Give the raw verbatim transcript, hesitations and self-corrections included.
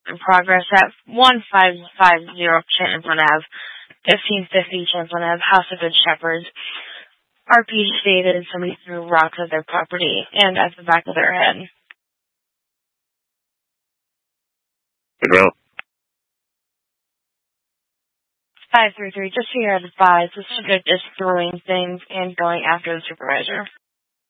in progress at one five five zero Champlin Avenue, fifteen fifty Champlin Avenue, House of Good Shepherds. R P stated somebody threw rocks at their property and at the back of their head. Good. five three three, just so you're advised, the subject is throwing things and going after the supervisor.